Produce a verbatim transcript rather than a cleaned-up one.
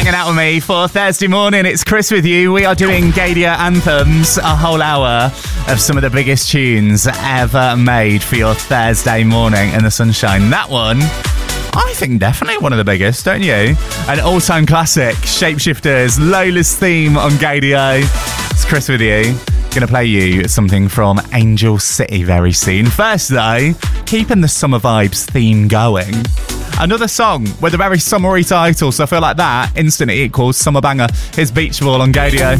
hanging out with me for Thursday morning. It's Chris with you. We are doing Gadia Anthems, a whole hour of some of the biggest tunes ever made for your Thursday morning in the sunshine. That one, I think definitely one of the biggest, don't you? An all-time classic, Shapeshifters, Lola's theme on Gadio. It's Chris with you. Gonna play you something from Angel City very soon. First though, keeping the summer vibes theme going. Another song with a very summery title, so I feel like that instantly equals summer banger. Here's Beach Ball on Gadio.